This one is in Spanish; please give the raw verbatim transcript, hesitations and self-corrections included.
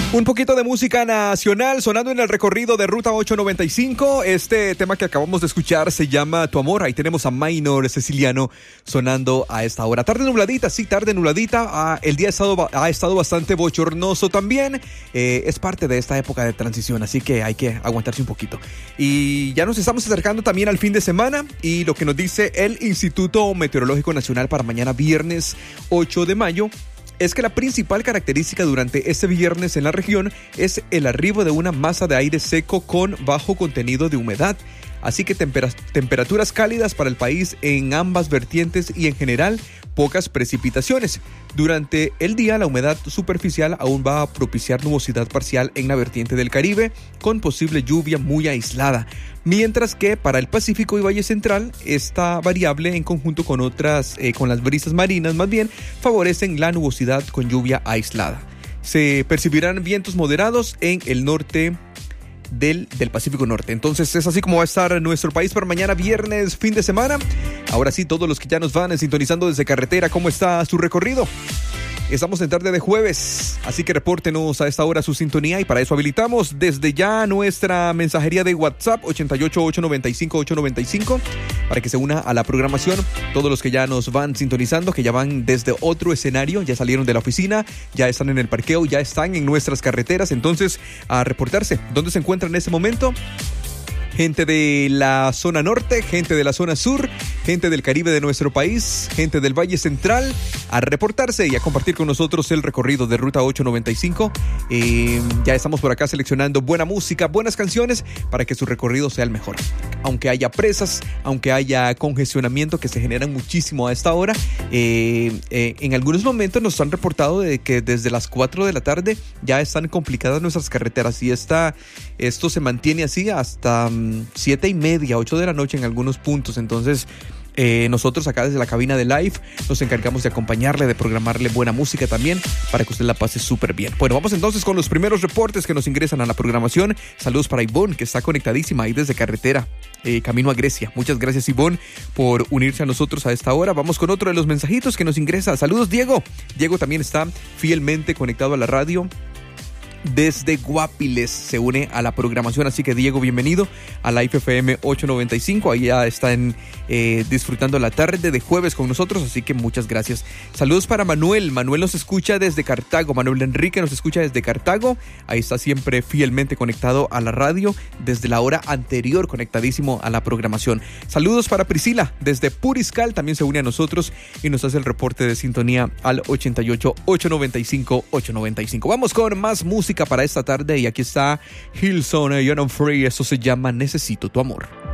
Un poquito de música nacional sonando en el recorrido de Ruta ochocientos noventa y cinco. Este tema que acabamos de escuchar se llama Tu Amor. Ahí tenemos a Minor Ceciliano sonando a esta hora. Tarde nubladita, sí, tarde nubladita. Ah, el día ha estado, ha estado bastante bochornoso también. Eh, es parte de esta época de transición, así que hay que aguantarse un poquito. Y ya nos estamos acercando también al fin de semana. Y lo que nos dice el Instituto Meteorológico Nacional para mañana viernes ocho de mayo es que la principal característica durante este viernes en la región es el arribo de una masa de aire seco con bajo contenido de humedad. Así que tempera- temperaturas cálidas para el país en ambas vertientes y en general pocas precipitaciones. Durante el día la humedad superficial aún va a propiciar nubosidad parcial en la vertiente del Caribe con posible lluvia muy aislada. Mientras que para el Pacífico y Valle Central, esta variable en conjunto con otras, eh, con las brisas marinas más bien, favorecen la nubosidad con lluvia aislada. Se percibirán vientos moderados en el norte del, del Pacífico Norte. Entonces es así como va a estar nuestro país para mañana viernes, fin de semana. Ahora sí, todos los que ya nos van sintonizando desde carretera, ¿cómo está su recorrido? Estamos en tarde de jueves, así que repórtenos a esta hora su sintonía y para eso habilitamos desde ya nuestra mensajería de WhatsApp ochenta y ocho, ochocientos noventa y cinco, ochocientos noventa y cinco para que se una a la programación. Todos los que ya nos van sintonizando, que ya van desde otro escenario, ya salieron de la oficina, ya están en el parqueo, ya están en nuestras carreteras, entonces a reportarse. ¿Dónde se encuentran en este momento? Gente de la zona norte, gente de la zona sur, gente del Caribe de nuestro país, gente del Valle Central, a reportarse y a compartir con nosotros el recorrido de Ruta ochocientos noventa y cinco. Eh, ya estamos por acá seleccionando buena música, buenas canciones para que su recorrido sea el mejor. Aunque haya presas, aunque haya congestionamiento que se generan muchísimo a esta hora, eh, eh, en algunos momentos nos han reportado de que desde las cuatro de la tarde ya están complicadas nuestras carreteras y esta, esto se mantiene así hasta siete y media, ocho de la noche en algunos puntos. Entonces eh, nosotros acá desde la cabina de Live nos encargamos de acompañarle, de programarle buena música también para que usted la pase súper bien. Bueno, vamos entonces con los primeros reportes que nos ingresan a la programación. Saludos para Ivonne, que está conectadísima ahí desde carretera, eh, camino a Grecia. Muchas gracias, Ivonne, por unirse a nosotros a esta hora. Vamos con otro de los mensajitos que nos ingresa. Saludos, Diego. Diego también está fielmente conectado a la radio desde Guapiles, se une a la programación, así que Diego, bienvenido a la F M ochocientos noventa y cinco, ahí ya están eh, disfrutando la tarde de jueves con nosotros, así que muchas gracias. Saludos para Manuel, Manuel nos escucha desde Cartago, Manuel Enrique nos escucha desde Cartago, ahí está siempre fielmente conectado a la radio, desde la hora anterior conectadísimo a la programación. Saludos para Priscila, desde Puriscal, también se une a nosotros y nos hace el reporte de sintonía al ochenta y ocho, ochocientos noventa y cinco, ochocientos noventa y cinco. Vamos con más música para esta tarde y aquí está Hillsong, Young and Free, eso se llama Necesito tu amor.